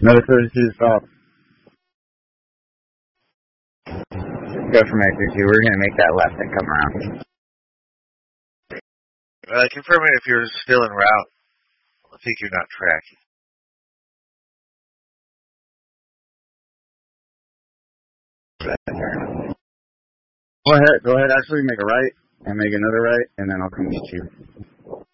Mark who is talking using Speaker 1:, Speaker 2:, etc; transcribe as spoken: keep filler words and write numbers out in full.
Speaker 1: Another thirty-two stop. Go from exit two. We're gonna make that left and come around.
Speaker 2: Uh, confirm it if you're still en route. I think you're not tracking.
Speaker 1: Go ahead. Go ahead. Actually, make a right and make another right, and then I'll come meet you.